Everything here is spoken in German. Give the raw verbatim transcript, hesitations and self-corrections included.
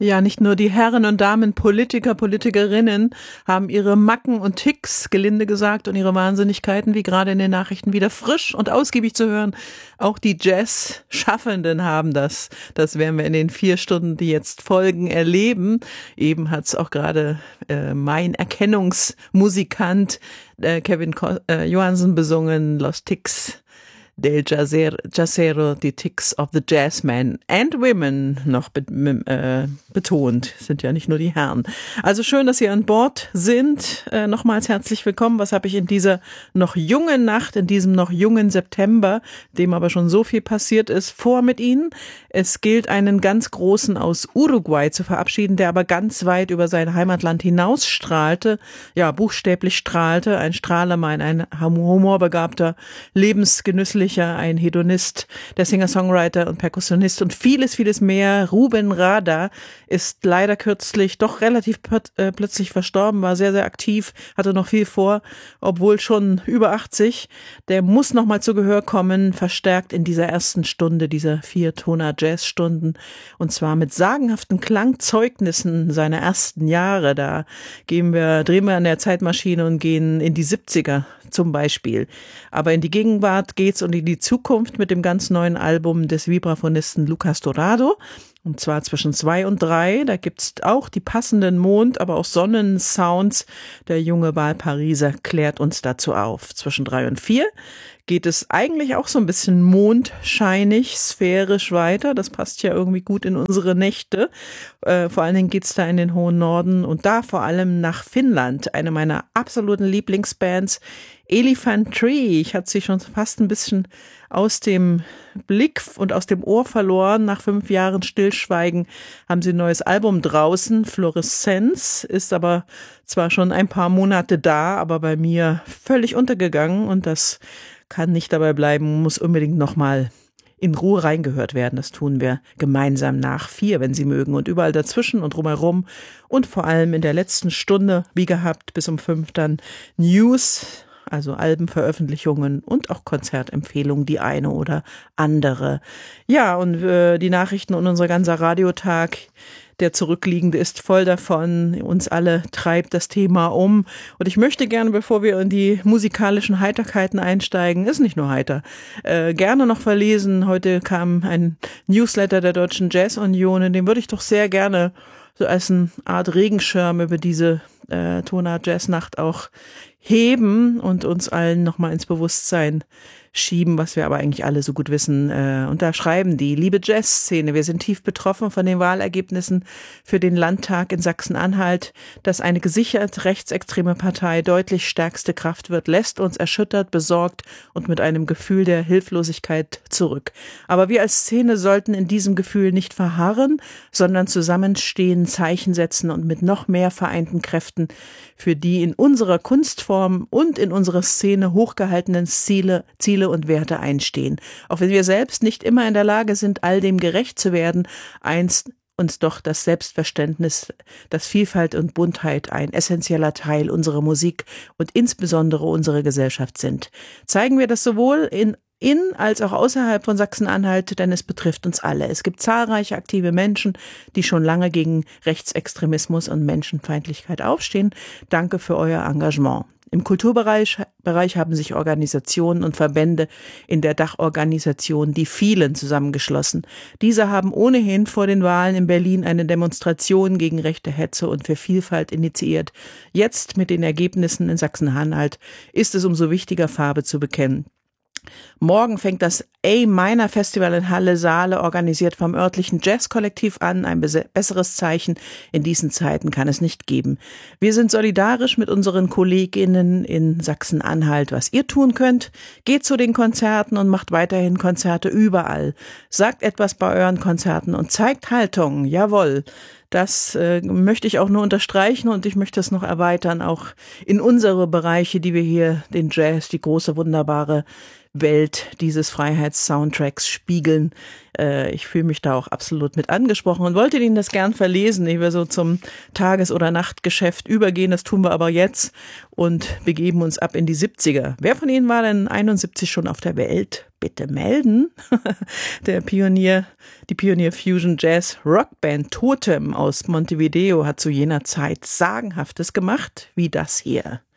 Ja, nicht nur die Herren und Damen, Politiker, Politikerinnen haben ihre Macken und Ticks, gelinde gesagt, und ihre Wahnsinnigkeiten, wie gerade in den Nachrichten, wieder frisch und ausgiebig zu hören. Auch die Jazz-Schaffenden haben das. Das werden wir in den vier Stunden, die jetzt folgen, erleben. Eben hat's auch gerade äh, mein Erkennungsmusikant äh, Kevin Ko- äh, Johansen besungen, Los Ticks del Jazzero, die Ticks of the Jazzmen and Women noch be- äh, betont, sind ja nicht nur die Herren. Also schön, dass Sie an Bord sind. Äh, nochmals herzlich willkommen. Was habe ich in dieser noch jungen Nacht, in diesem noch jungen September, dem aber schon so viel passiert ist, vor mit Ihnen? Es gilt, einen ganz Großen aus Uruguay zu verabschieden, der aber ganz weit über sein Heimatland hinaus strahlte, ja, buchstäblich strahlte, ein Strahlemann, ein humorbegabter, lebensgenüsslicher, ein Hedonist, der Singer-Songwriter und Perkussionist und vieles, vieles mehr. Ruben Rada ist leider kürzlich doch relativ äh, plötzlich verstorben, war sehr, sehr aktiv, hatte noch viel vor, obwohl schon über achtzig. Der muss noch mal zu Gehör kommen, verstärkt in dieser ersten Stunde, dieser Vier-Toner-Jazz-Stunden, und zwar mit sagenhaften Klangzeugnissen seiner ersten Jahre. Da gehen wir, drehen wir an der Zeitmaschine und gehen in die siebziger zum Beispiel. Aber in die Gegenwart geht's und in die Zukunft mit dem ganz neuen Album des Vibraphonisten Lucas Dorado. Und zwar zwischen zwei und drei. Da gibt's auch die passenden Mond-, aber auch Sonnensounds. Der junge Wahlpariser klärt uns dazu auf. Zwischen drei und vier geht es eigentlich auch so ein bisschen mondscheinig, sphärisch weiter. Das passt ja irgendwie gut in unsere Nächte. Äh, vor allen Dingen geht's da in den hohen Norden und da vor allem nach Finnland. Eine meiner absoluten Lieblingsbands, Elephant Tree. Ich hatte sie schon fast ein bisschen aus dem Blick und aus dem Ohr verloren. Nach fünf Jahren Stillschweigen haben sie ein neues Album draußen. Fluoreszenz ist aber zwar schon ein paar Monate da, aber bei mir völlig untergegangen, und das kann nicht dabei bleiben, muss unbedingt nochmal in Ruhe reingehört werden. Das tun wir gemeinsam nach vier, wenn Sie mögen, und überall dazwischen und drumherum und vor allem in der letzten Stunde, wie gehabt, bis um fünf dann News, also Albenveröffentlichungen und auch Konzertempfehlungen, die eine oder andere. Ja, und äh, die Nachrichten und unser ganzer Radiotag, der zurückliegende, ist voll davon. Uns alle treibt das Thema um. Und ich möchte gerne, bevor wir in die musikalischen Heiterkeiten einsteigen, ist nicht nur heiter, äh, gerne noch verlesen. Heute kam ein Newsletter der Deutschen Jazz Union, in dem würde ich doch sehr gerne so als eine Art Regenschirm über diese äh, Toner Jazznacht auch heben und uns allen nochmal ins Bewusstsein schieben, was wir aber eigentlich alle so gut wissen. Und da schreiben die: Liebe Jazzszene, wir sind tief betroffen von den Wahlergebnissen für den Landtag in Sachsen-Anhalt. Dass eine gesichert rechtsextreme Partei deutlich stärkste Kraft wird, lässt uns erschüttert, besorgt und mit einem Gefühl der Hilflosigkeit zurück. Aber wir als Szene sollten in diesem Gefühl nicht verharren, sondern zusammenstehen, Zeichen setzen und mit noch mehr vereinten Kräften für die in unserer Kunstform und in unserer Szene hochgehaltenen Ziele, Ziele und Werte einstehen. Auch wenn wir selbst nicht immer in der Lage sind, all dem gerecht zu werden, einst uns doch das Selbstverständnis, dass Vielfalt und Buntheit ein essentieller Teil unserer Musik und insbesondere unserer Gesellschaft sind. Zeigen wir das sowohl in in als auch außerhalb von Sachsen-Anhalt, denn es betrifft uns alle. Es gibt zahlreiche aktive Menschen, die schon lange gegen Rechtsextremismus und Menschenfeindlichkeit aufstehen. Danke für euer Engagement. Im Kulturbereich Bereich haben sich Organisationen und Verbände in der Dachorganisation Die Vielen zusammengeschlossen. Diese haben ohnehin vor den Wahlen in Berlin eine Demonstration gegen rechte Hetze und für Vielfalt initiiert. Jetzt mit den Ergebnissen in Sachsen-Anhalt ist es umso wichtiger, Farbe zu bekennen. Morgen fängt das A-Minor Festival in Halle Saale, organisiert vom örtlichen Jazzkollektiv, an. Ein besseres Zeichen in diesen Zeiten kann es nicht geben. Wir sind solidarisch mit unseren KollegInnen in Sachsen-Anhalt. Was ihr tun könnt: geht zu den Konzerten und macht weiterhin Konzerte überall. Sagt etwas bei euren Konzerten und zeigt Haltung. Jawohl. Das äh, möchte ich auch nur unterstreichen, und ich möchte es noch erweitern, auch in unsere Bereiche, die wir hier, den Jazz, die große, wunderbare Welt dieses Freiheits-Soundtracks spiegeln. Äh, ich fühle mich da auch absolut mit angesprochen und wollte Ihnen das gern verlesen, ehe wir so zum Tages- oder Nachtgeschäft übergehen. Das tun wir aber jetzt und begeben uns ab in die siebziger. Wer von Ihnen war denn einundsiebzig schon auf der Welt? Bitte melden. Der Pionier, die Pionier Fusion Jazz Rockband Totem aus Montevideo hat zu jener Zeit Sagenhaftes gemacht, wie das hier.